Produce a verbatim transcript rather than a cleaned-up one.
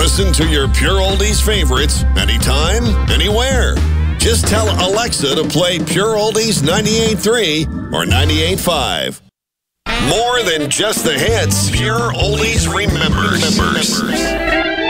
Listen to your Pure Oldies favorites anytime, anywhere. Just tell Alexa to play Pure Oldies ninety-eight point three or ninety-eight point five. More than just the hits, Pure Oldies remembers. remembers.